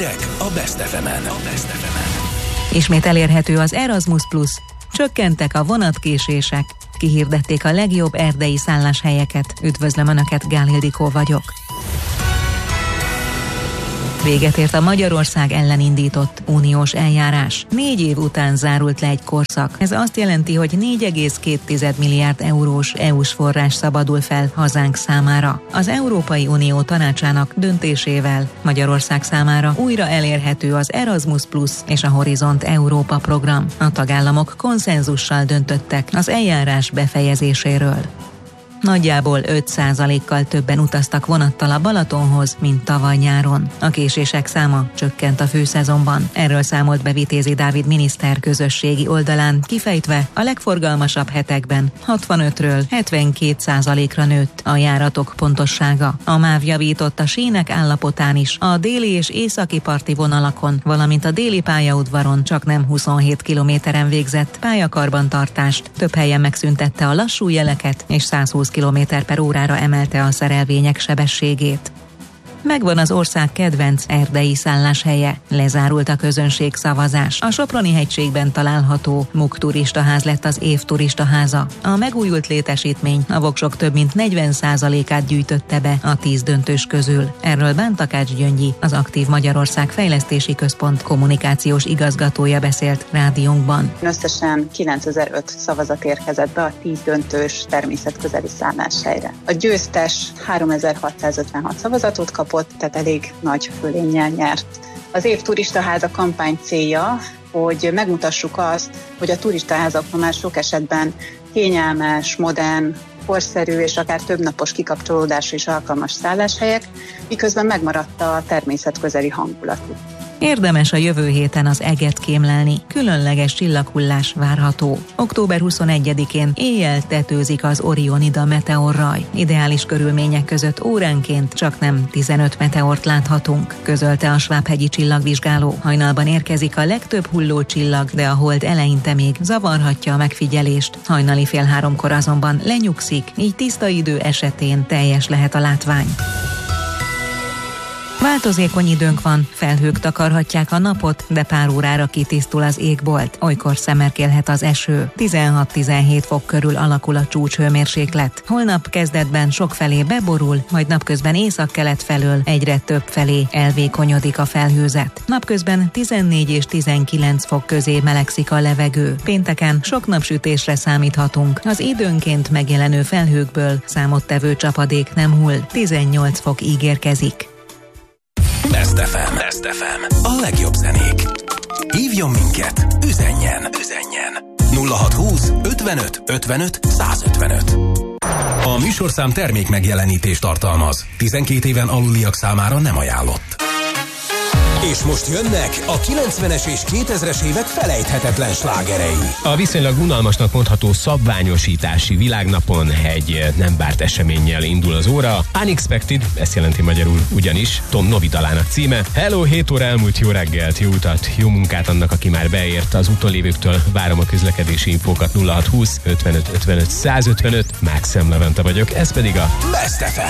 Hírek a Best FM-en. Ismét elérhető az Erasmus Plus, csökkentek a vonatkésések, kihirdették a legjobb erdei szálláshelyeket. Üdvözlöm Önöket, Gál Ildikó vagyok. Véget ért a Magyarország ellen indított uniós eljárás. 4 év után zárult le egy korszak. Ez azt jelenti, hogy 4,2 milliárd eurós EU-s forrás szabadul fel hazánk számára. Az Európai Unió tanácsának döntésével Magyarország számára újra elérhető az Erasmus Plus és a Horizont Európa program. A tagállamok konszenzussal döntöttek az eljárás befejezéséről. Nagyjából 5%-kal többen utaztak vonattal a Balatonhoz, mint tavaly nyáron. A késések száma csökkent a főszezonban. Erről számolt be Vitézi Dávid miniszter közösségi oldalán, kifejtve a legforgalmasabb hetekben 65-ről 72%-ra nőtt a járatok pontossága. A MÁV javított a sínek állapotán is, a déli és északi parti vonalakon, valamint a déli pályaudvaron csaknem 27 kilométeren végzett pályakarbantartást. Több helyen megszüntette a lassú jeleket, és 120 km/órára emelte a szerelvények sebességét. Megvan az ország kedvenc erdei szálláshelye. Lezárult a közönségszavazás. A Soproni-hegységben található MUK turistaház lett az év turistaháza. A megújult létesítmény a voksok több mint 40%-át gyűjtötte be a 10 döntős közül. Erről Bán Takács Gyöngyi, az Aktív Magyarország Fejlesztési Központ kommunikációs igazgatója beszélt rádiónkban. Összesen 9005 szavazat érkezett be a 10 döntős természetközeli szálláshelyre. A győztes 3656 szavazatot kapott, tehát elég nagy fölénnyel nyert. Az év turistaháza kampány célja, hogy megmutassuk azt, hogy a turistaházak már sok esetben kényelmes, modern, korszerű és akár többnapos kikapcsolódásra is alkalmas szálláshelyek, miközben megmaradt a természetközeli hangulatuk. Érdemes a jövő héten az eget kémlelni. Különleges csillaghullás várható. Október 21-én éjjel tetőzik az Orionida meteorraj. Ideális körülmények között óránként csaknem 15 meteort láthatunk, közölte a Svábhegyi csillagvizsgáló. Hajnalban érkezik a legtöbb hulló csillag, de a hold eleinte még zavarhatja a megfigyelést. Hajnali 2:30-kor azonban lenyugszik, így tiszta idő esetén teljes lehet a látvány. Változékony időnk van, felhők takarhatják a napot, de pár órára kitisztul az égbolt. Olykor szemerkélhet az eső. 16-17 fok körül alakul a csúcshőmérséklet. Holnap kezdetben sokfelé beborul, majd napközben északkelet felől egyre több felé elvékonyodik a felhőzet. Napközben 14 és 19 fok közé melegszik a levegő. Pénteken sok napsütésre számíthatunk. Az időnként megjelenő felhőkből számottevő csapadék nem hull. 18 fok ígérkezik. Best FM. A legjobb zenék. Hívjon minket, üzenjen. 0620 55 55 155. A műsorszám termék megjelenítést tartalmaz. 12 éven aluliak számára nem ajánlott. És most jönnek a 90-es és 2000-es évek felejthetetlen slágerei. A viszonylag unalmasnak mondható szabványosítási világnapon egy nem várt eseménnyel indul az óra. Unexpected, ezt jelenti magyarul ugyanis, Tom Novi dalának címe. Hello, 7 óra elmúlt, jó reggelt, jó utat, jó munkát annak, aki már beért. Az utolévőktől várom a közlekedési infókat. 0620 55 55 155. Mákszem Levente vagyok, ez pedig a Best FM.